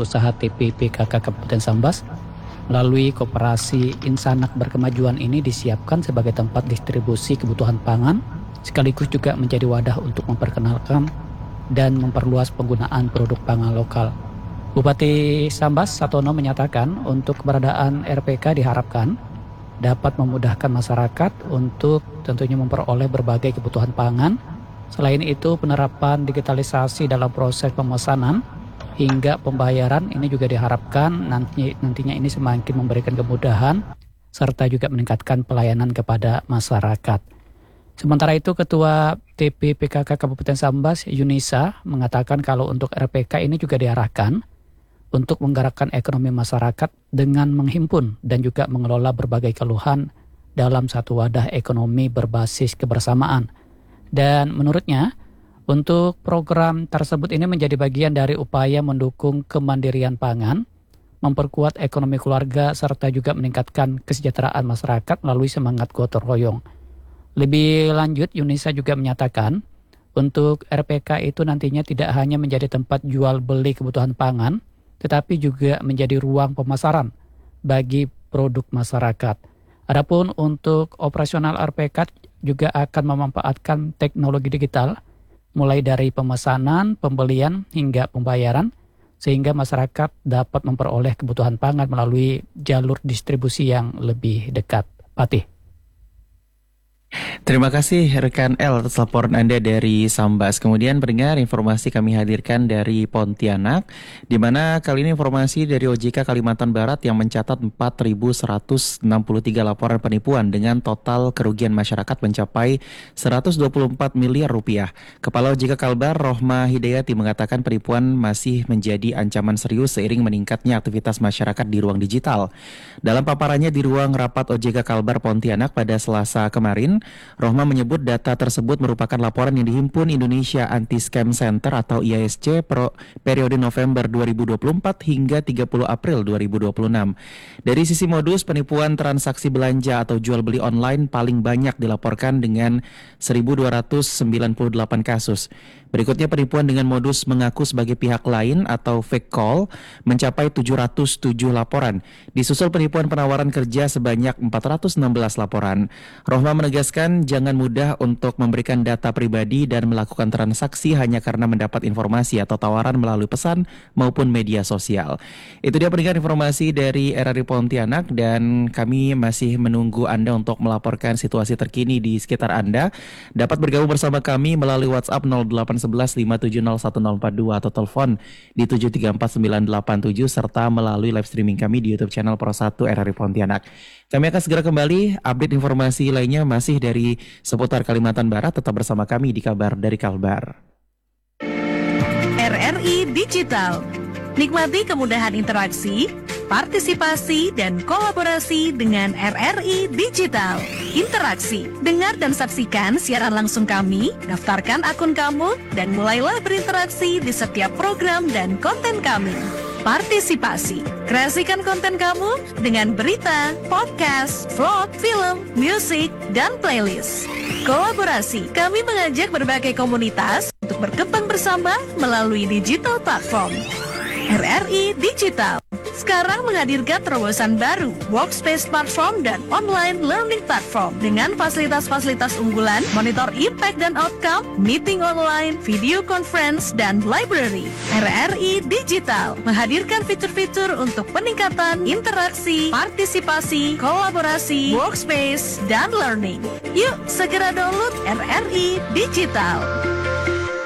usaha TPPKK Kabupaten Sambas melalui Koperasi Insanak Berkemajuan ini disiapkan sebagai tempat distribusi kebutuhan pangan, sekaligus juga menjadi wadah untuk memperkenalkan dan memperluas penggunaan produk pangan lokal. Bupati Sambas Satono menyatakan untuk keberadaan RPK diharapkan dapat memudahkan masyarakat untuk tentunya memperoleh berbagai kebutuhan pangan. Selain itu, penerapan digitalisasi dalam proses pemesanan hingga pembayaran ini juga diharapkan nantinya ini semakin memberikan kemudahan serta juga meningkatkan pelayanan kepada masyarakat. Sementara itu, Ketua TPPKK Kabupaten Sambas, Yunisa, mengatakan kalau untuk RPK ini juga diarahkan untuk menggerakkan ekonomi masyarakat dengan menghimpun dan juga mengelola berbagai keluhan dalam satu wadah ekonomi berbasis kebersamaan. Dan menurutnya, untuk program tersebut ini menjadi bagian dari upaya mendukung kemandirian pangan, memperkuat ekonomi keluarga, serta juga meningkatkan kesejahteraan masyarakat melalui semangat gotong royong. Lebih lanjut, Yunisa juga menyatakan, untuk RPK itu nantinya tidak hanya menjadi tempat jual beli kebutuhan pangan, tetapi juga menjadi ruang pemasaran bagi produk masyarakat. Adapun untuk operasional RPK juga akan memanfaatkan teknologi digital, mulai dari pemesanan, pembelian, hingga pembayaran, sehingga masyarakat dapat memperoleh kebutuhan pangan melalui jalur distribusi yang lebih dekat. Patih. Terima kasih rekan L atas laporan Anda dari Sambas. Kemudian pendengar, informasi kami hadirkan dari Pontianak, di mana kali ini informasi dari OJK Kalimantan Barat yang mencatat 4.163 laporan penipuan dengan total kerugian masyarakat mencapai 124 miliar rupiah. Kepala OJK Kalbar, Rohma Hidayati, mengatakan penipuan masih menjadi ancaman serius seiring meningkatnya aktivitas masyarakat di ruang digital. Dalam paparannya di ruang rapat OJK Kalbar Pontianak pada Selasa kemarin, Rohma menyebut data tersebut merupakan laporan yang dihimpun Indonesia Anti-Scam Center atau IASC periode November 2024 hingga 30 April 2026. Dari sisi modus, penipuan transaksi belanja atau jual beli online paling banyak dilaporkan dengan 1.298 kasus. Berikutnya penipuan dengan modus mengaku sebagai pihak lain atau fake call mencapai 707 laporan. Disusul penipuan penawaran kerja sebanyak 416 laporan. Rohma menegaskan jangan mudah untuk memberikan data pribadi dan melakukan transaksi hanya karena mendapat informasi atau tawaran melalui pesan maupun media sosial. Itu dia pendengar informasi dari RRI Pontianak, dan kami masih menunggu Anda untuk melaporkan situasi terkini di sekitar Anda. Dapat bergabung bersama kami melalui WhatsApp 0811 5701042 atau telepon di 734987 serta melalui live streaming kami di YouTube channel Pro 1 RRI Pontianak. Kami akan segera kembali update informasi lainnya masih dari seputar Kalimantan Barat. Tetap bersama kami di Kabar dari Kalbar. RRI Digital. Nikmati kemudahan interaksi, partisipasi, dan kolaborasi dengan RRI Digital. Interaksi, dengar dan saksikan siaran langsung kami, daftarkan akun kamu, dan mulailah berinteraksi di setiap program dan konten kami. Partisipasi, kreasikan konten kamu dengan berita, podcast, vlog, film, musik, dan playlist. Kolaborasi, kami mengajak berbagai komunitas untuk berkembang bersama melalui digital platform. RRI Digital sekarang menghadirkan terobosan baru, workspace platform dan online learning platform dengan fasilitas-fasilitas unggulan, monitor impact dan outcome, meeting online, video conference, dan library. RRI Digital menghadirkan fitur-fitur untuk peningkatan interaksi, partisipasi, kolaborasi, workspace, dan learning. Yuk segera download RRI Digital.